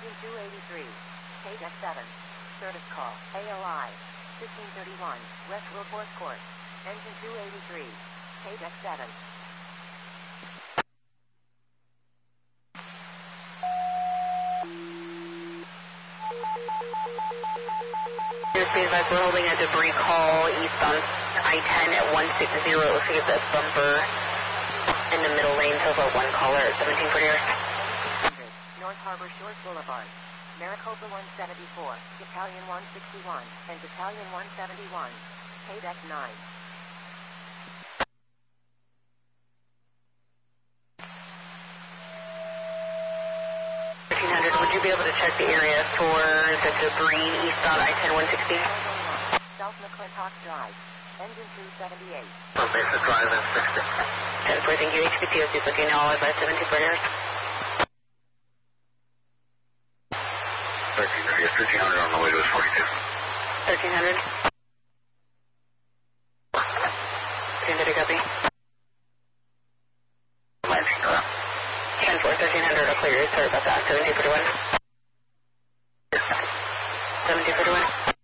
Engine 283. KDEC 7. Service call. AOI. 1531. West Wilforth Court. Engine 283. KDEC 7. We're holding a debris call east on I-10 at 160. Looks like it's a bumper in the middle lane, so about one caller at 17 for air. North Harbor Shores Boulevard. Maricopa 174, Battalion 161, and Battalion 171, KDEC 9. Would you be able to check the area for the debris east on I-10 160? South McClintock Drive, engine 278. Mesa Drive and 60. 10-4, thank you. HPTOC looking all by 17 for air. 1300 on the way to 42. 1300. 1300, copy. Landing around. 10-4, 1300, I'll clear you. Sorry about that. 1741. 1741.